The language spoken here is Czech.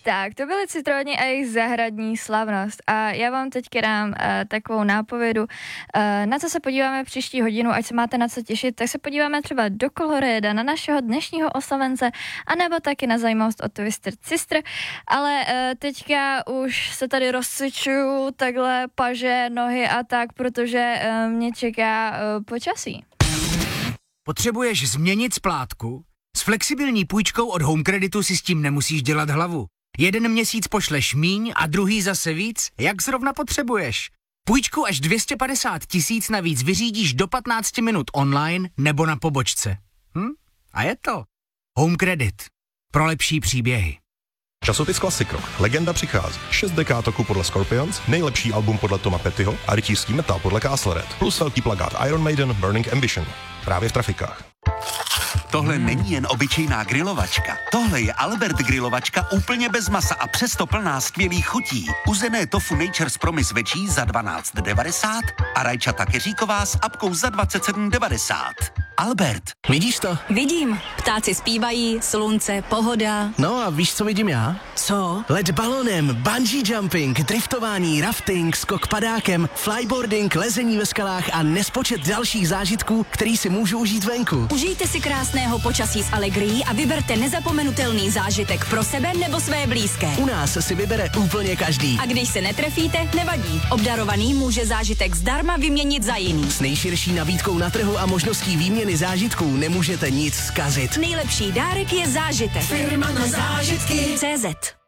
Tak, to byly citrony a jejich zahradní slavnost. A já vám teďka dám takovou nápovědu, na co se podíváme příští hodinu, ať se máte na co těšit, tak se podíváme třeba do Coloreda, na našeho dnešního oslavence, anebo taky na zajímavost od Twisted Sister. Ale teďka už se tady rozcvičuju takhle paže, nohy a tak, protože mě čeká počasí. Potřebuješ změnit splátku? S flexibilní půjčkou od Home Creditu si s tím nemusíš dělat hlavu. Jeden měsíc pošleš míň a druhý zase víc, jak zrovna potřebuješ. Půjčku až 250 000 navíc vyřídíš do 15 minut online nebo na pobočce. A je to. Home Credit. Pro lepší příběhy. Časopis Classic Rock. Legenda přichází. 6 dekád roku podle Scorpions, nejlepší album podle Toma Pettyho a rytířský metal podle Castle Red. Plus velký plakát Iron Maiden Burning Ambition. Právě v trafikách. Tohle není jen obyčejná grilovačka. Tohle je Albert grilovačka úplně bez masa a přesto plná skvělých chutí. Uzené tofu Nature's Promise večí za 12,90 a rajčata keříková s apkou za 27,90. Albert. Vidíš to? Vidím. Ptáci zpívají, slunce, pohoda. No a víš, co vidím já? Co? Let balonem, bungee jumping, driftování, rafting, skok padákem, flyboarding, lezení ve skalách a nespočet dalších zážitků, který si můžu užít venku. Užijte si krásného počasí s Allegrií a vyberte nezapomenutelný zážitek pro sebe nebo své blízké. U nás si vybere úplně každý. A když se netrefíte, nevadí. Obdarovaný může zážitek zdarma vyměnit za jiný. S nejširší nabídkou na trhu a možností výměny zážitků nemůžete nic zkazit. Nejlepší dárek je zážitek. Firma na zážitky. CZ.